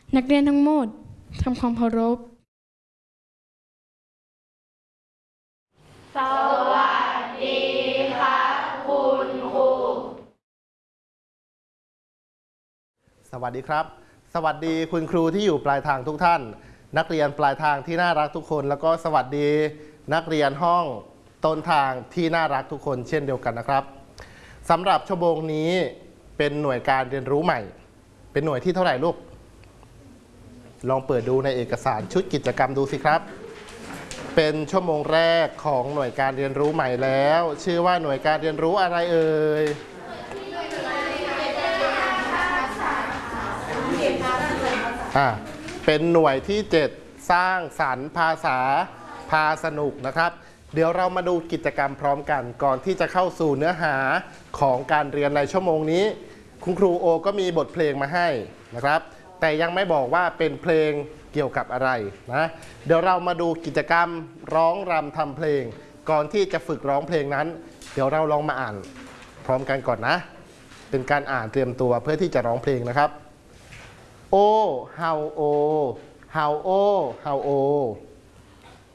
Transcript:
นักเรียนทั้งหมดทำความเคารพสวัสดีครับคุณครูสวัสดีครับสวัสดีคุณครูที่อยู่ปลายทางทุกท่านนักเรียนปลายทางที่น่ารักทุกคนแล้วก็สวัสดีนักเรียนห้องต้นทางที่น่ารักทุกคนเช่นเดียวกันนะครับสำหรับชั่วโมงนี้เป็นหน่วยการเรียนรู้ใหม่เป็นหน่วยที่เท่าไหร่ลูกลองเปิดดูในเอกสารชุดกิจกรรมดูสิครับเป็นชั่วโมงแรกของหน่วยการเรียนรู้ใหม่แล้วชื่อว่าหน่วยการเรียนรู้อะไรเอ่ยเป็นหน่วยที่ 7 สร้างสรรค์ภาษาพาสนุกนะครับเดี๋ยวเรามาดูกิจกรรมพร้อมกันก่อนที่จะเข้าสู่เนื้อหาของการเรียนในชั่วโมงนี้คุณครูโอก็มีบทเพลงมาให้นะครับแต่ยังไม่บอกว่าเป็นเพลงเกี่ยวกับอะไรนะเดี๋ยวเรามาดูกิจกรรมร้องรำทำเพลงก่อนที่จะฝึกร้องเพลงนั้นเดี๋ยวเราลองมาอ่านพร้อมกันก่อนนะเป็นการอ่านเตรียมตัวเพื่อที่จะร้องเพลงนะครับโอเฮาโอเฮาโอเฮาโอ